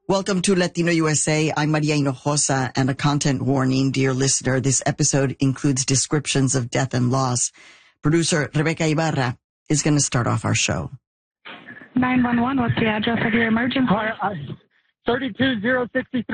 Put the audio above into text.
Welcome to Latino USA. I'm Maria Hinojosa, and a content warning, dear listener. This episode includes descriptions of death and loss. Producer Rebecca Ibarra is going to start off our show. 911, what's the address of your emergency? Hi, 32063.